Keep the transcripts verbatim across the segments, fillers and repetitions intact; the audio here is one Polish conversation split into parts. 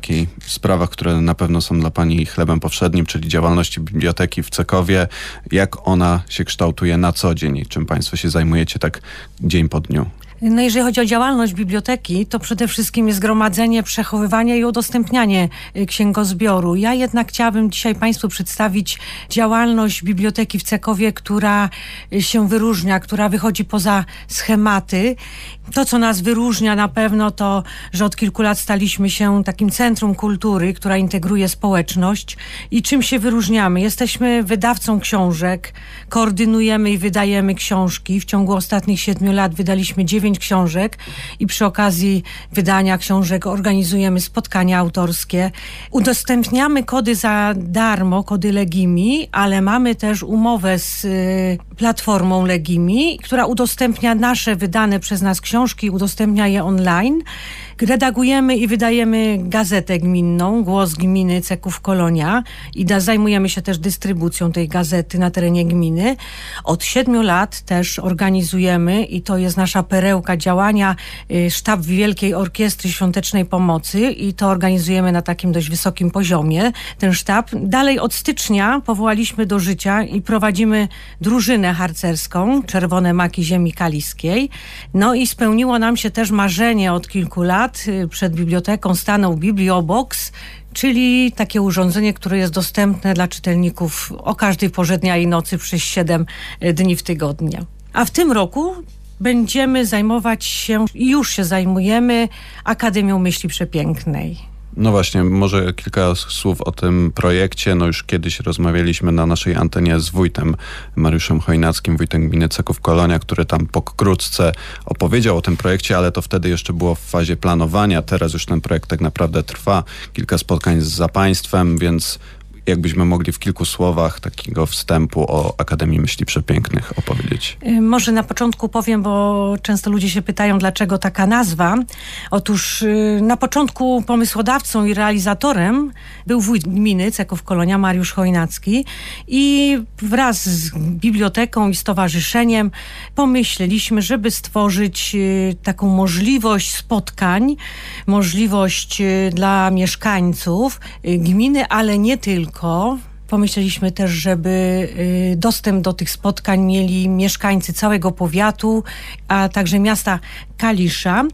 takiej sprawach, które na pewno są dla pani chlebem powszednim, czyli działalności biblioteki w Cekowie. Jak ona się kształtuje na co dzień i czym państwo się zajmujecie tak dzień po dniu? No jeżeli chodzi o działalność biblioteki, to przede wszystkim jest gromadzenie, przechowywanie i udostępnianie księgozbioru. Ja jednak chciałabym dzisiaj państwu przedstawić działalność biblioteki w Cekowie, która się wyróżnia, która wychodzi poza schematy. To, co nas wyróżnia na pewno, to, że od kilku lat staliśmy się takim centrum kultury, która integruje społeczność. I czym się wyróżniamy? Jesteśmy wydawcą książek, koordynujemy i wydajemy książki. W ciągu ostatnich siedmiu lat wydaliśmy dziewięć książek i przy okazji wydania książek organizujemy spotkania autorskie. Udostępniamy kody za darmo, kody Legimi, ale mamy też umowę z y, platformą Legimi, która udostępnia nasze wydane przez nas książki, udostępnia je online. Redagujemy i wydajemy gazetę gminną, Głos Gminy Ceków Kolonia i da, zajmujemy się też dystrybucją tej gazety na terenie gminy. Od siedmiu lat też organizujemy, i to jest nasza perełka działania, sztab Wielkiej Orkiestry Świątecznej Pomocy i to organizujemy na takim dość wysokim poziomie, ten sztab. Dalej od stycznia powołaliśmy do życia i prowadzimy drużynę harcerską Czerwone Maki Ziemi Kaliskiej. No i spełniło nam się też marzenie od kilku lat. Przed biblioteką stanął Bibliobox, czyli takie urządzenie, które jest dostępne dla czytelników o każdej porze dnia i nocy przez siedem dni w tygodniu. A w tym roku będziemy zajmować się, i już się zajmujemy, Akademią Myśli Przepięknej. No właśnie, może kilka słów o tym projekcie. No już kiedyś rozmawialiśmy na naszej antenie z wójtem Mariuszem Chojnackim, wójtem gminy Ceków Kolonia, który tam pokrótce opowiedział o tym projekcie, ale to wtedy jeszcze było w fazie planowania. Teraz już ten projekt tak naprawdę trwa. Kilka spotkań z zapaństwem, więc jakbyśmy mogli w kilku słowach takiego wstępu o Akademii Myśli Przepięknych opowiedzieć. Może na początku powiem, bo często ludzie się pytają, dlaczego taka nazwa. Otóż na początku pomysłodawcą i realizatorem był wójt gminy Ceków Kolonia, Mariusz Chojnacki, i wraz z biblioteką i stowarzyszeniem pomyśleliśmy, żeby stworzyć taką możliwość spotkań, możliwość dla mieszkańców gminy, ale nie tylko. Pomyśleliśmy też, żeby dostęp do tych spotkań mieli mieszkańcy całego powiatu, a także miasta Kalisza.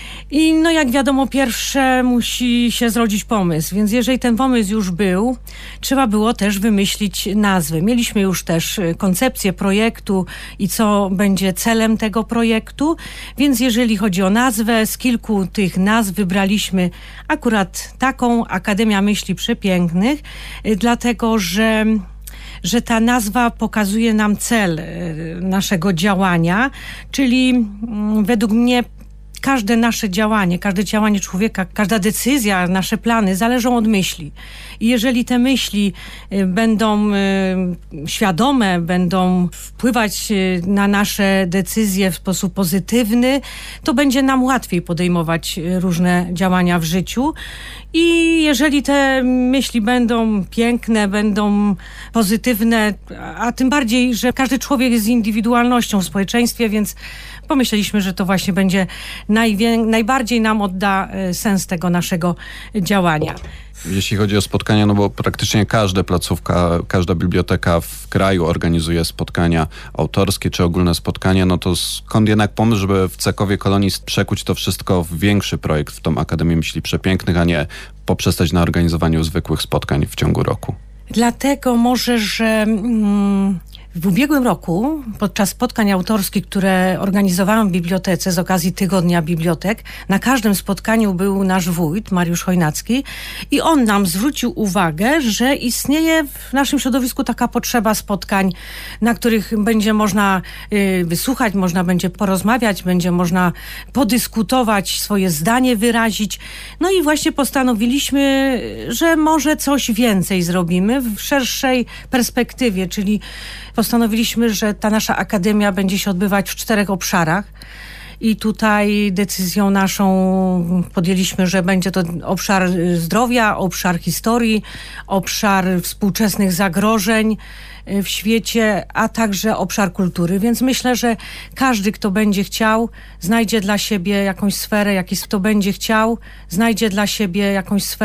I no jak wiadomo, pierwsze musi się zrodzić pomysł, więc jeżeli ten pomysł już był, trzeba było też wymyślić nazwy. Mieliśmy już też koncepcję projektu i co będzie celem tego projektu, więc jeżeli chodzi o nazwę, z kilku tych nazw wybraliśmy akurat taką, Akademia Myśli Przepięknych, dlatego że że ta nazwa pokazuje nam cel naszego działania, czyli według mnie każde nasze działanie, każde działanie człowieka, każda decyzja, nasze plany zależą od myśli. I jeżeli te myśli będą świadome, będą wpływać na nasze decyzje w sposób pozytywny, to będzie nam łatwiej podejmować różne działania w życiu. I jeżeli te myśli będą piękne, będą pozytywne, a tym bardziej, że każdy człowiek jest indywidualnością w społeczeństwie, więc pomyśleliśmy, że to właśnie będzie najwię- najbardziej nam odda sens tego naszego działania. Jeśli chodzi o spotkania, no bo praktycznie każda placówka, każda biblioteka w kraju organizuje spotkania autorskie czy ogólne spotkania, no to skąd jednak pomysł, żeby w Cekowie Kolonii przekuć to wszystko w większy projekt, w tą Akademię Myśli Przepięknych, a nie poprzestać na organizowaniu zwykłych spotkań w ciągu roku? Dlatego może, że mm, w ubiegłym roku, podczas spotkań autorskich, które organizowałam w bibliotece z okazji Tygodnia Bibliotek, na każdym spotkaniu był nasz wójt, Mariusz Chojnacki, i on nam zwrócił uwagę, że istnieje w naszym środowisku taka potrzeba spotkań, na których będzie można y, wysłuchać, można będzie porozmawiać, będzie można podyskutować, swoje zdanie wyrazić. No i właśnie postanowiliśmy, że może coś więcej zrobimy w szerszej perspektywie, czyli postanowiliśmy, że ta nasza akademia będzie się odbywać w czterech obszarach. I tutaj decyzją naszą podjęliśmy, że będzie to obszar zdrowia, obszar historii, obszar współczesnych zagrożeń w świecie, a także obszar kultury. Więc myślę, że każdy, kto będzie chciał, znajdzie dla siebie jakąś sferę, jakiś kto będzie chciał, znajdzie dla siebie jakąś sferę